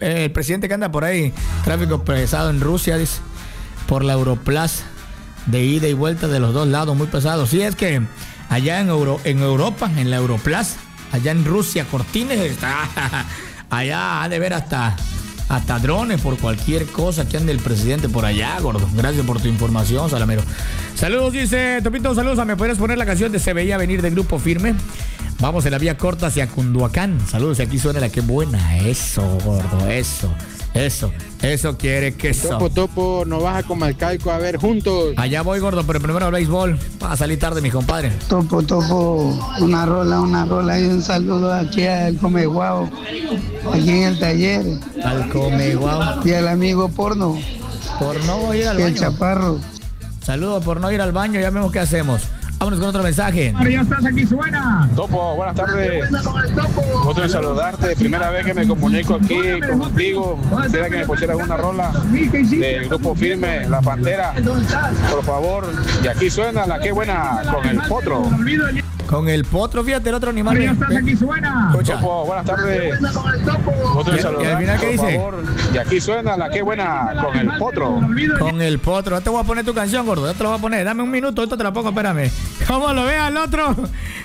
el presidente que anda por ahí, tráfico pesado en Rusia, dice, por la Europlaza, de ida y vuelta de los dos lados, muy pesado. Sí, es que allá en Europa, en la Europlaza, allá en Rusia, Cortines, está, allá ha de ver hasta drones por cualquier cosa que ande el presidente por allá, gordo. Gracias por tu información, Salamero. Saludos, dice Topito, saludos. ¿Me podrías poner la canción de Se Veía Venir de Grupo Firme? Vamos en la vía corta hacia Cunduacán. Saludos, aquí suena la que buena. Eso, gordo, eso quiere queso. Topo, nos vas a Comalcalco a ver juntos. Allá voy, gordo, pero primero al béisbol. Va a salir tarde, mi compadre. Topo, una rola y un saludo aquí al Comeguao, aquí en el taller. Al Comeguao. Y al amigo Porno. Por no ir al baño. El Chaparro. Saludos por no ir al baño, ya vemos qué hacemos. Vámonos con otro mensaje. Ya estás, aquí suena. Topo, buenas tardes. Gusto de saludarte. Primera vez que me comunico aquí contigo. Quisiera que me pusieras una rola del Grupo Firme, La Pantera. Por favor. Y aquí suena la que buena con el Potro. Con el Potro, fíjate, el otro animal. Ya estás, aquí suena. Escucha. Topo, buenas tardes. Gusto de saludarte. ¿Y al final qué dice? Por favor. Y aquí suena la que buena con el Potro. Con el Potro. Ya te voy a poner tu canción, gordo. Ya te lo voy a poner. Dame un minuto, esto te la pongo, espérame. ¿Cómo lo ve al otro?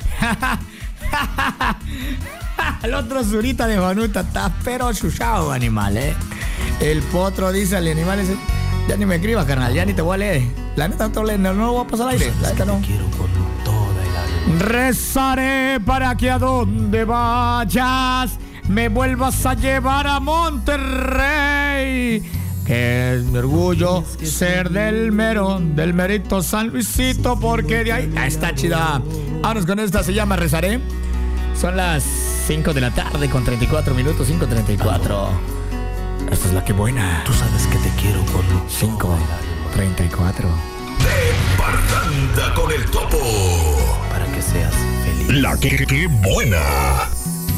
El otro Zurita de Juanuta está pero chuchado, animal, El Potro dice al animal ese. Ya ni me escribas, carnal, ya ni te voy a leer. La neta no lo voy a pasar al aire. La neta no. Rezaré para que a donde vayas me vuelvas a llevar a Monterrey. Que es mi orgullo ser del merito San Luisito, porque de ahí está chida. Vámonos con esta, se llama Rezaré. Son las 5 de la tarde con 34 minutos, 5:34. Esta es la que buena. Tú sabes que te quiero con 5:34. De Parranda con el Topo. Para que seas feliz. La que buena.